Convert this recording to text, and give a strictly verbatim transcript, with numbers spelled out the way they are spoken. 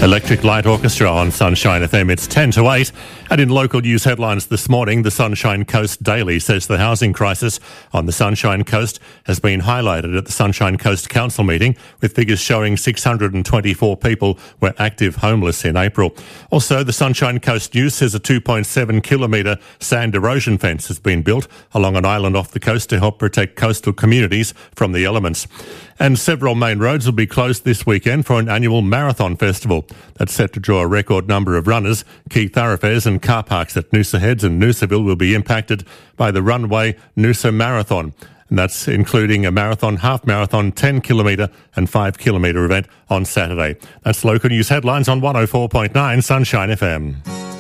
Electric Light Orchestra on Sunshine F M. It's ten to eight. And in local news headlines this morning, the Sunshine Coast Daily says the housing crisis on the Sunshine Coast has been highlighted at the Sunshine Coast Council meeting, with figures showing six hundred twenty-four people were active homeless in April. Also, the Sunshine Coast News says a two point seven kilometre sand erosion fence has been built along an island off the coast to help protect coastal communities from the elements. And several main roads will be closed this weekend for an annual marathon festival that's set to draw a record number of runners. Key thoroughfares and car parks at Noosa Heads and Noosaville will be impacted by the Runway Noosa Marathon. And that's including a marathon, half marathon, ten kilometre and five kilometre event on Saturday. That's local news headlines on one oh four point nine Sunshine F M.